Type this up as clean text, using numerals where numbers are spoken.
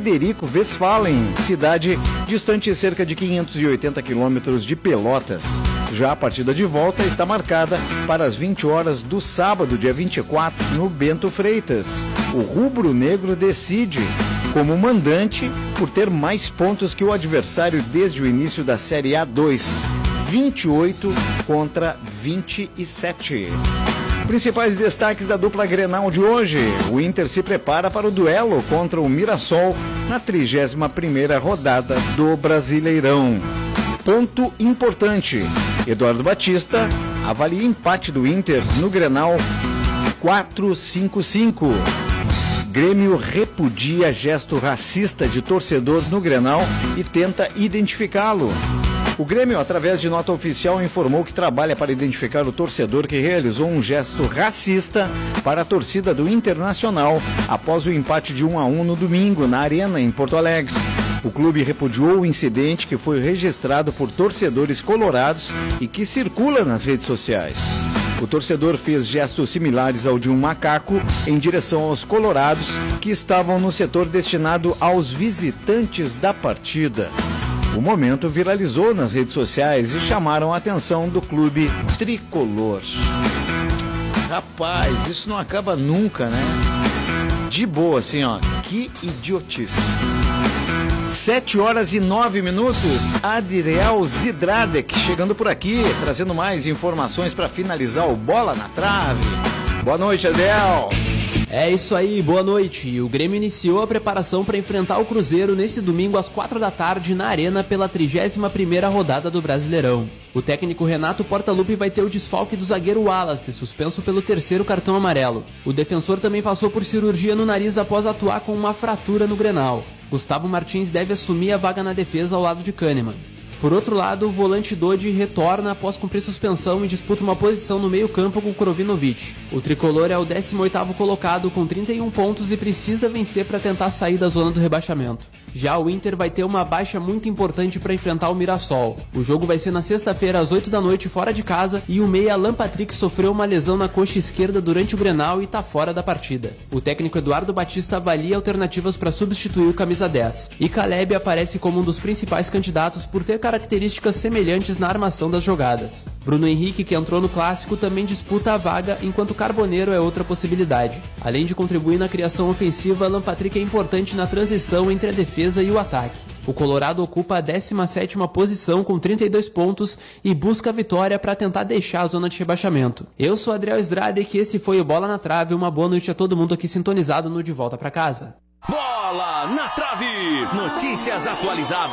Frederico Westphalen, cidade distante cerca de 580 quilômetros de Pelotas. Já a partida de volta está marcada para as 20 horas do sábado, dia 24, no Bento Freitas. O rubro-negro decide como mandante por ter mais pontos que o adversário desde o início da Série A2, 28 contra 27. Principais destaques da dupla Grenal de hoje. O Inter se prepara para o duelo contra o Mirassol na 31ª rodada do Brasileirão. Ponto importante. Eduardo Batista avalia empate do Inter no Grenal 4-5-5. Grêmio repudia gesto racista de torcedor no Grenal e tenta identificá-lo. O Grêmio, através de nota oficial, informou que trabalha para identificar o torcedor que realizou um gesto racista para a torcida do Internacional após o empate de 1-1 no domingo na Arena, em Porto Alegre. O clube repudiou o incidente que foi registrado por torcedores colorados e que circula nas redes sociais. O torcedor fez gestos similares ao de um macaco em direção aos colorados que estavam no setor destinado aos visitantes da partida. O momento viralizou nas redes sociais e chamaram a atenção do clube tricolor. Rapaz, isso não acaba nunca, né? De boa, assim, ó. Que idiotice. 7h09. Adriel Zidradek chegando por aqui, trazendo mais informações para finalizar o Bola na Trave. Boa noite, Adriel. É isso aí, boa noite. O Grêmio iniciou a preparação para enfrentar o Cruzeiro nesse domingo às 4 da tarde na Arena pela 31ª rodada do Brasileirão. O técnico Renato Portaluppi vai ter o desfalque do zagueiro Wallace, suspenso pelo 3º cartão amarelo. O defensor também passou por cirurgia no nariz após atuar com uma fratura no Grenal. Gustavo Martins deve assumir a vaga na defesa ao lado de Kahneman. Por outro lado, o volante Dodi retorna após cumprir suspensão e disputa uma posição no meio-campo com Krovinovic. O tricolor é o 18º colocado com 31 pontos e precisa vencer para tentar sair da zona do rebaixamento. Já o Inter vai ter uma baixa muito importante para enfrentar o Mirassol. O jogo vai ser na sexta-feira às 8 da noite fora de casa e o meia Alan Patrick sofreu uma lesão na coxa esquerda durante o Grenal e está fora da partida. O técnico Eduardo Batista avalia alternativas para substituir o camisa 10. E Caleb aparece como um dos principais candidatos por ter características semelhantes na armação das jogadas. Bruno Henrique, que entrou no clássico, também disputa a vaga, enquanto Carboneiro é outra possibilidade. Além de contribuir na criação ofensiva, Alan Patrick é importante na transição entre a defesa e o ataque. O Colorado ocupa a 17ª posição com 32 pontos e busca a vitória para tentar deixar a zona de rebaixamento. Eu sou Adriel Zidradek e esse foi o Bola na Trave. Uma boa noite a todo mundo aqui sintonizado no De Volta para Casa. Bola na Trave! Notícias atualizadas.